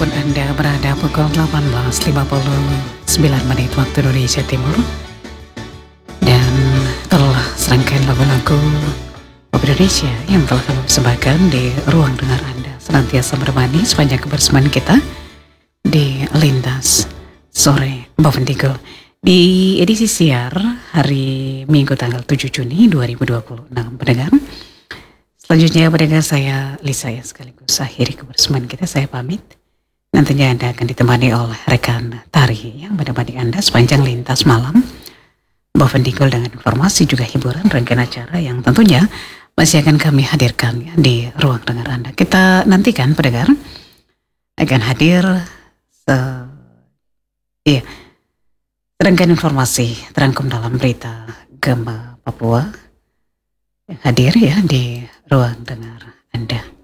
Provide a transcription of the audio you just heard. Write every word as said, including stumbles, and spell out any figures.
dimanapun Anda berada, pukul delapan belas lewat lima puluh sembilan menit waktu Indonesia Timur. Dan telah serangkaian lagu-lagu pop Indonesia yang telah kami persembahkan di ruang dengar Anda senantiasa menemani sepanjang kebersamaan kita di Lintas Sore Bovendigul di edisi siar hari Minggu tanggal tujuh Juni dua ribu dua puluh enam. Pendengar, selanjutnya pendengar, saya Lisa ya, sekaligus akhiri kebersamaan kita, saya pamit. Nantinya Anda akan ditemani oleh rekan Tari yang menemani Anda sepanjang lintas malam Bovendigul dengan informasi juga hiburan rangkaian acara yang tentunya masih akan kami hadirkan ya, di ruang dengar Anda. Kita nantikan pendengar akan hadir se iya rangkaian informasi terangkum dalam berita Gema Papua yang hadir ya di ruang dengar Anda.